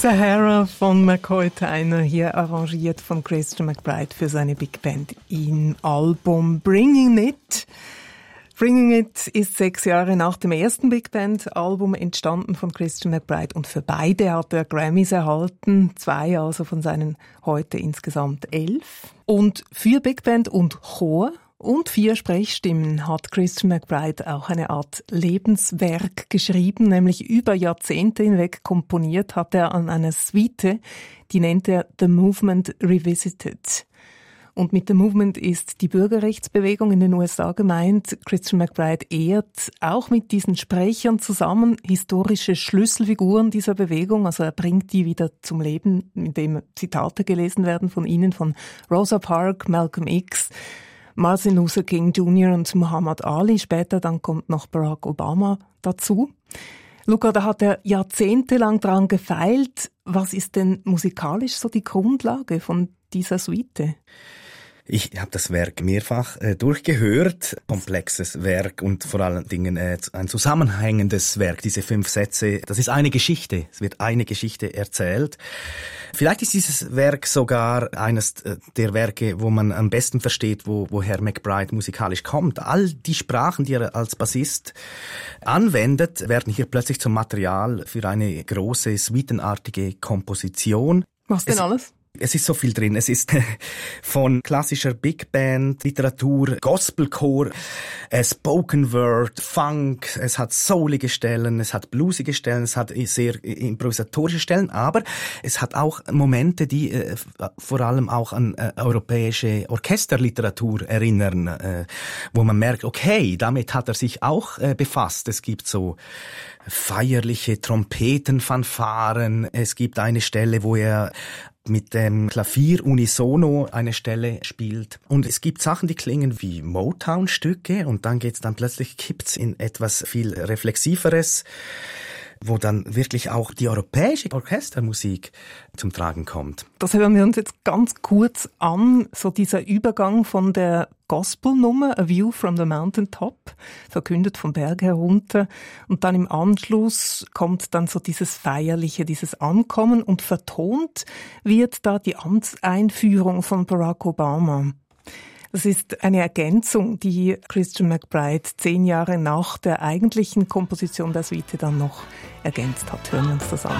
Sahara von McCoy Tyner, hier arrangiert von Christian McBride für seine Big Band im Album Bringing It. Bringing It ist 6 Jahre nach dem ersten Big Band-Album entstanden von Christian McBride und für beide hat er Grammys erhalten, 2 also von seinen heute insgesamt 11. Und für Big Band und Chor und 4 Sprechstimmen hat Christian McBride auch eine Art Lebenswerk geschrieben, nämlich über Jahrzehnte hinweg komponiert hat er an einer Suite, die nennt er The Movement Revisited. Und mit dem Movement ist die Bürgerrechtsbewegung in den USA gemeint. Christian McBride ehrt auch mit diesen Sprechern zusammen historische Schlüsselfiguren dieser Bewegung. Also er bringt die wieder zum Leben, indem Zitate gelesen werden von ihnen, von Rosa Parks, Malcolm X, Martin Luther King Jr. und Muhammad Ali. Später dann kommt noch Barack Obama dazu. Luca, da hat er jahrzehntelang dran gefeilt. Was ist denn musikalisch so die Grundlage von dieser Suite? Ich habe das Werk mehrfach durchgehört. Komplexes Werk und vor allen Dingen ein zusammenhängendes Werk. Diese 5 Sätze, das ist eine Geschichte. Es wird eine Geschichte erzählt. Vielleicht ist dieses Werk sogar eines der Werke, wo man am besten versteht, woher McBride musikalisch kommt. All die Sprachen, die er als Bassist anwendet, werden hier plötzlich zum Material für eine große, suitenartige Komposition. Was denn alles? Es ist so viel drin. Es ist von klassischer Big Band, Literatur, Gospelchor, Spoken Word, Funk, es hat soulige Stellen, es hat bluesige Stellen, es hat sehr improvisatorische Stellen, aber es hat auch Momente, die vor allem auch an europäische Orchesterliteratur erinnern, wo man merkt, okay, damit hat er sich auch befasst. Es gibt so feierliche Trompetenfanfaren, es gibt eine Stelle, wo er mit dem Klavier unisono eine Stelle spielt. Und es gibt Sachen, die klingen wie Motown-Stücke und dann kippt's in etwas viel Reflexiveres, wo dann wirklich auch die europäische Orchestermusik zum Tragen kommt. Das hören wir uns jetzt ganz kurz an, so dieser Übergang von der Gospelnummer A View from the Mountaintop, verkündet vom Berg herunter, und dann im Anschluss kommt dann so dieses Feierliche, dieses Ankommen, und vertont wird da die Amtseinführung von Barack Obama. Das ist eine Ergänzung, die Christian McBride 10 Jahre nach der eigentlichen Komposition der Suite dann noch ergänzt hat. Hören wir uns das an.